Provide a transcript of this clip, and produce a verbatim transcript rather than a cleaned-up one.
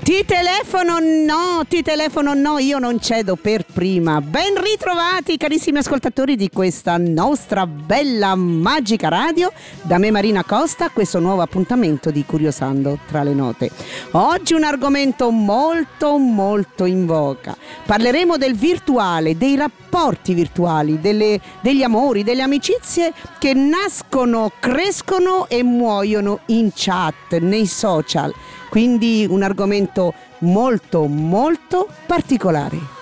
Ti telefono no, ti telefono no, io non cedo per prima. Ben ritrovati carissimi ascoltatori di questa nostra bella magica radio. Da me Marina Costa, questo nuovo appuntamento di Curiosando tra le note. Oggi un argomento molto molto in voga. Parleremo del virtuale, dei rapporti virtuali, delle, degli amori, delle amicizie che nascono, crescono e muoiono in chat, nei social. Quindi un argomento molto molto particolare.